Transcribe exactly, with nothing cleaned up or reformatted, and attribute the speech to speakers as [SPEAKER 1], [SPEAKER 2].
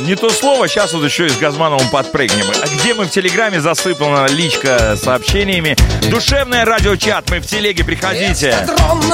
[SPEAKER 1] не то слово, сейчас вот еще и с Газмановым подпрыгнем. А где мы в Телеграме, засыпана личка сообщениями. Душевное радиочат, мы в телеге, приходите.